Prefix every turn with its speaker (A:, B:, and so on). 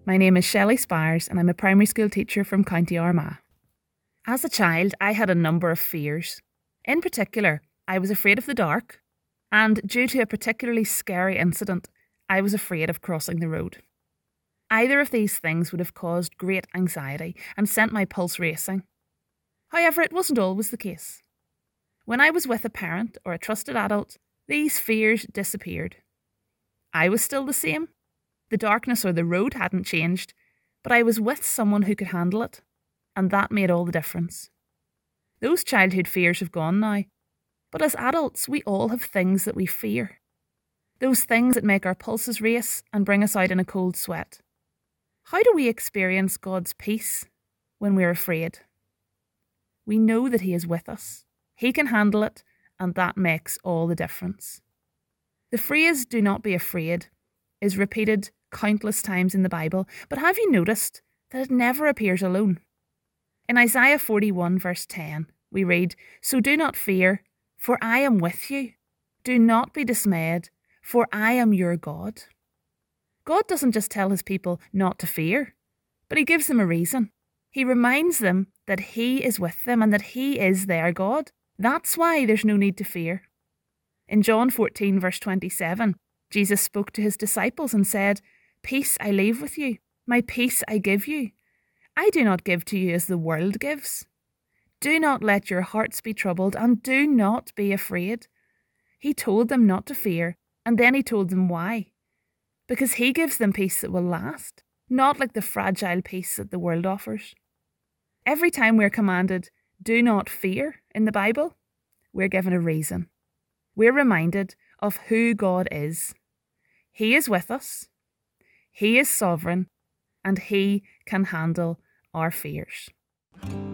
A: My name is Shelley Spires and I'm a primary school teacher from County Armagh. As a child, I had a number of fears. In particular, I was afraid of the dark, and due to a particularly scary incident, I was afraid of crossing the road. Either of these things would have caused great anxiety and sent my pulse racing. However, it wasn't always the case. When I was with a parent or a trusted adult, these fears disappeared. I was still the same. The darkness or the road hadn't changed, but I was with someone who could handle it, and that made all the difference. Those childhood fears have gone now, but as adults, we all have things that we fear. Those things that make our pulses race and bring us out in a cold sweat. How do we experience God's peace when we're afraid? We know that He is with us. He can handle it, and that makes all the difference. The phrase, "do not be afraid," is repeated countless times in the Bible, but have you noticed that it never appears alone? In Isaiah 41 verse 10, we read, "So do not fear, for I am with you. Do not be dismayed, for I am your God." God doesn't just tell His people not to fear, but He gives them a reason. He reminds them that He is with them and that He is their God. That's why there's no need to fear. In John 14 verse 27, Jesus spoke to His disciples and said, "Peace I leave with you, my peace I give you. I do not give to you as the world gives. Do not let your hearts be troubled and do not be afraid." He told them not to fear, and then He told them why. Because He gives them peace that will last, not like the fragile peace that the world offers. Every time we're commanded, "Do not fear," in the Bible, we're given a reason. We're reminded of who God is. He is with us, He is sovereign, and He can handle our fears.